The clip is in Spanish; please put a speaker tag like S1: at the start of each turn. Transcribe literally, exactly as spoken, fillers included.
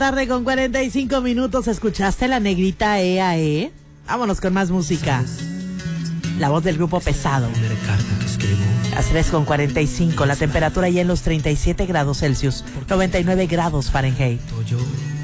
S1: Tarde con cuarenta y cinco minutos. ¿Escuchaste la negrita E A E? Vámonos con más música. La voz del grupo Pesado. Las tres con cuarenta y cinco. La temperatura ya en los treinta y siete grados Celsius, noventa y nueve grados Fahrenheit.